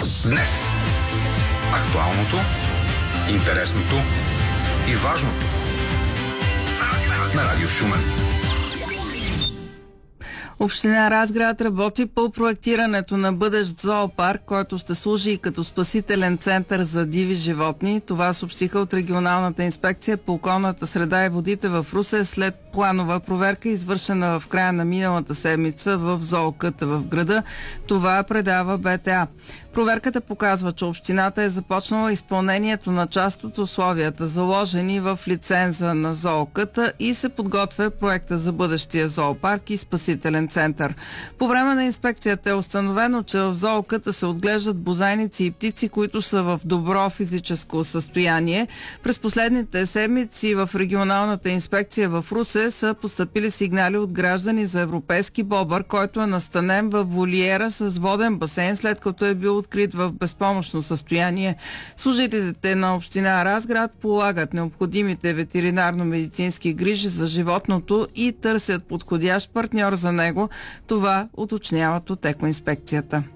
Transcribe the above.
Днес. Актуалното, интересното и важното на Радио Шумен. Община Разград работи по проектирането на бъдещ зоопарк, който ще служи и като спасителен център за диви животни. Това съобщиха от Регионалната инспекция по околната среда и водите в Русе след планова проверка, извършена в края на миналата седмица в зоокъта в града. Това предава БТА. Проверката показва, че общината е започнала изпълнението на част от условията, заложени в лиценза на зоокъта, и се подготвя проекта за бъдещия зоопарк и спасителен център. По време на инспекцията е установено, че в зоокъта се отглеждат бозайници и птици, които са в добро физическо състояние. През последните седмици в Регионалната инспекция в Русе са постъпили сигнали от граждани за европейски бобър, който е настанен в волиера с воден басейн, след като е бил открит в безпомощно състояние. Служителите на община Разград полагат необходимите ветеринарно-медицински грижи за животното и търсят подходящ партньор за него. Това уточняват от екоинспекцията.